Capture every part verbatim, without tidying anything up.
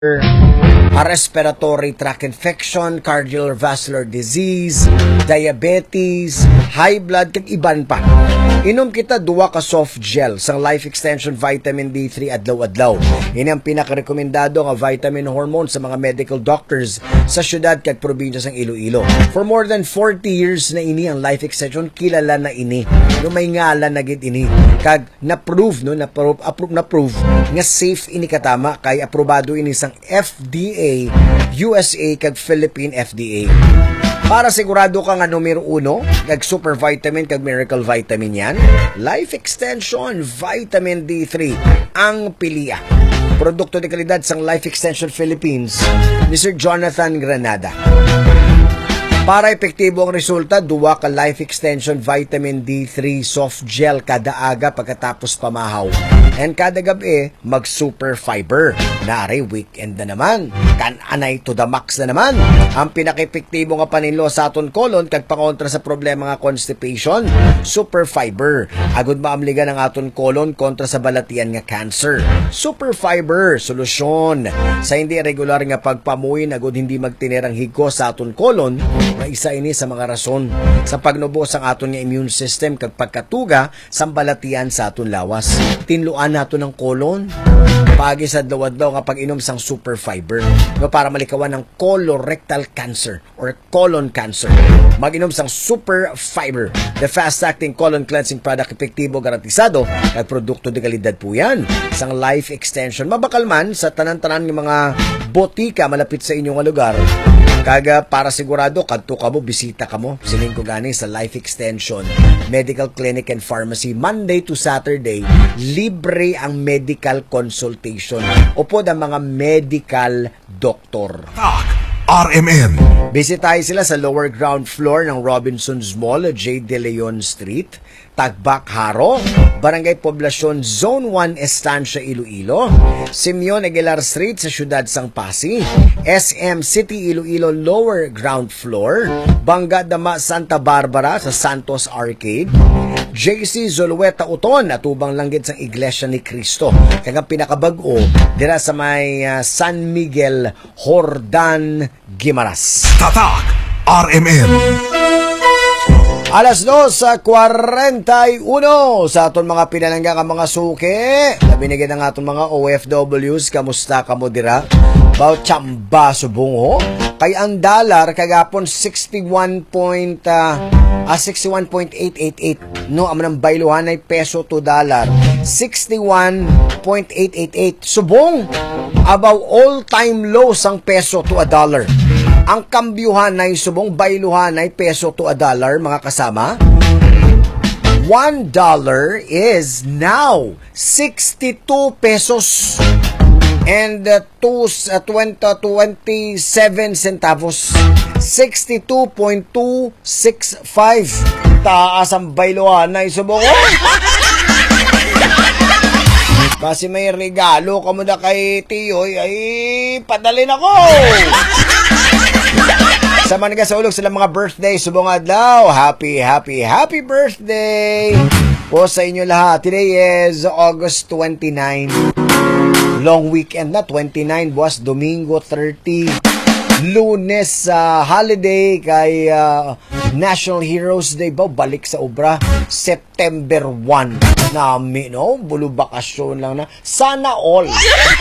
a respiratory tract infection, cardiovascular disease, diabetes, high blood, kag iban pa. Inom kita duwa ka soft gel sang Life Extension Vitamin D three adlaw-adlaw. Ini ang pinakarekomendado nga vitamin hormone sa mga medical doctors sa syudad kag probinsya sang Iloilo. For more than forty years na ini ang Life Extension, kilala na ini. No may ngalan na gid ini. Kag na-prove no, na-prove, approve na prove nga safe ini katama kay aprobado ini sang F D A, U S A kag Philippine F D A. Para sigurado ka nga numero uno, kag super vitamin kag miracle vitamin yan, Life Extension Vitamin D three ang piliya. Produkto de kalidad sang Life Extension Philippines ni Sir Jonathan Granada. Para epektibo ang resulta, duwa ka Life Extension Vitamin D three soft gel kada aga pagkatapos pamahaw. And kada gabi, mag super fiber. Nari, weekend na naman. Kan-anay to the max na naman. Ang pinaka-epektibo nga paninlo sa aton kolon kag pangontra sa problema nga constipation, super fiber. Agud maamligan ang aton kolon kontra sa balatian nga cancer. Super fiber, solusyon sa hindi regular nga pagpamuin agud hindi magtinerang higko sa aton kolon. Na isa ini sa mga rason sa pagnubos ang aton nga immune system kag pagkatuga sa balatian sa aton lawas. Tinluan nato ng kolon pagi sa adlaw-adlaw nga pag-inom sang super fiber no, para malikawan ng colorectal cancer or colon cancer. Mag-inom sang super fiber, the fast-acting colon cleansing product, epektibo garantisado kag produkto de kalidad po yan sang Life Extension. Mabakal man sa tanan-tanan ng mga botika malapit sa inyong lugar. Kaga para sigurado kadto ka mo, bisita ka mo sining ko gani sa Life Extension Medical Clinic and Pharmacy Monday to Saturday. Libre ang medical consultation upod ang mga medical doctor. R M N. Bisitahin sila sa lower ground floor ng Robinsons Mall, J. De Leon Street, Tagbak, Haro, Barangay Poblacion, Zone one, Estancia, Iloilo, Simeon Aguilar Street sa Syudad Sang Pasi, S M City, Iloilo, lower ground floor, Bangga Dama, Santa Barbara sa Santos Arcade, J C Zulueta Uton, atubang langgit sang Iglesia ni Cristo. Kaya pinakabag-o, dira sa may uh, San Miguel, Hordan, Guimaras. Tatak R M N. Alas dos sa kwarenta y uno sa aton mga pinalangga ka mga suki. Nabinigyan ng aton mga O F Ws. Kamusta ka mo dira? Bao chamba subong ho. Kay ang dollar kagapon sixty-one point eight eight eight. No, amo nang bayluhan ay peso to dollar. sixty-one point eight eight eight. Subong abaw all-time low sang peso to a dollar. Ang kambyuhan ay subong bayluhan ay peso to a dollar, mga kasama. One dollar is now sixty-two pesos and uh, two, uh, twenty, twenty-seven centavos. sixty-two point two six five. Taas ang bayluhan ay subong. Kasi may regalo ka mo na kay Tiyoy, ay padalin ako. Sa mga nagasaulog sila mga birthday, subong adlaw. Happy, happy, happy birthday po sa inyo lahat. Today is August twenty-ninth. Long weekend na, twenty-nine. Buwas, Domingo thirty. Lunes sa uh, holiday kay uh, National Heroes Day ba? Balik sa obra. September first. Nami, no? Bulo bakasyon lang na. Sana all.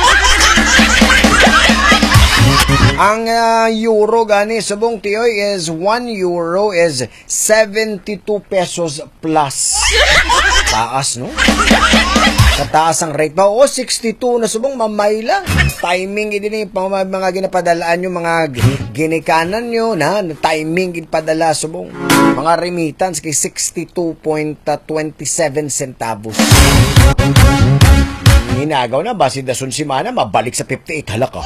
Ang uh, euro gani subong Tiyoy is one euro is seventy-two pesos plus. Taas, no? Kataas ang rate pa. O, sixty-two na subong, mamay lang. Timing din yung mga, mga ginapadalaan nyo, mga ginikanan nyo, na timing ipadala subong. Mga remittance kay sixty-two point two seven centavos. Hinagaw na, basid na sun si Mana, mabalik sa fifty-eight halaka.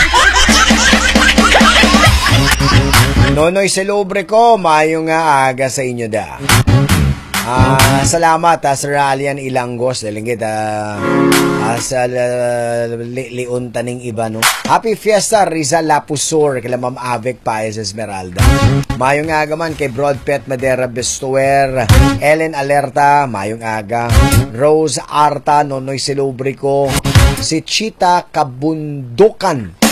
Nonoy Selobre ko, mayong nga aga sa inyo da. Ah, salamat ha, Sir Alian Ilangos, dalingit ah, ah, sa uh, li liun taning iba, no. Happy Fiesta Rizal Lapusor, kila Ma'am Avek Paez Esmeralda. Mayong aga man kay Broadpet Madera Bestuer, Ellen Alerta, mayong aga. Rose Arta, Nonoy Selobre ko, si Chita Kabundukan